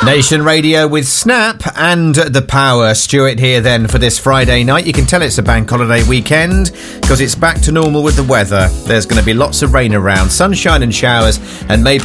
Nation Radio with Snap and The Power. Stuart here then for this Friday night. You can tell it's a bank holiday weekend because it's back to normal with the weather. There's going to be lots of rain around, sunshine and showers, and maybe